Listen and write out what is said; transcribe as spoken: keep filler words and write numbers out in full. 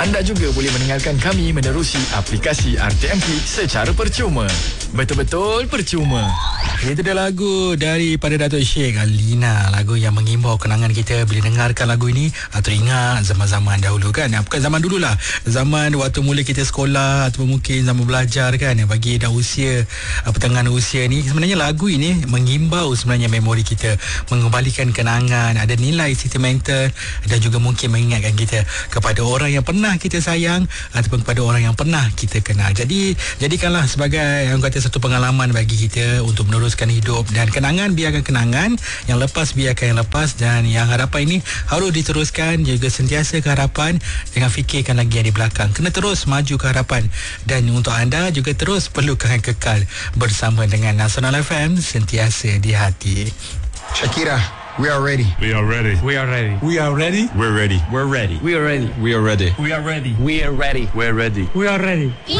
Anda juga boleh mendengarkan kami menerusi aplikasi R T M P secara percuma. Betul-betul percuma. Itu dia lagu daripada Datuk Syekh Alina, lagu yang mengimbau kenangan kita bila dengarkan lagu ini. Atau ingat zaman-zaman dahulu kan, bukan zaman dulu lah, zaman waktu mula kita sekolah atau mungkin zaman belajar kan, bagi dah usia pertengahan usia ni, sebenarnya lagu ini mengimbau sebenarnya memori kita, mengembalikan kenangan, ada nilai sentimental dan juga mungkin mengingatkan kita kepada orang yang pernah kita sayang ataupun kepada orang yang pernah kita kenal. Jadi jadikanlah sebagai yang kata satu pengalaman bagi kita untuk meneruskan hidup, dan kenangan biarkan kenangan, yang lepas biarkan yang lepas, dan yang harapan ini harus diteruskan, juga sentiasa ke harapan, jangan fikirkan lagi yang di belakang, kena terus maju ke harapan. Dan untuk anda juga terus perlukan kekal bersama dengan Nasional F M, sentiasa di hati. Shakira, we are ready. We are ready. We are ready. We are ready. We're ready. We're ready. We are ready. We are ready. We are ready. We are ready. We're ready. We're ready. We are ready.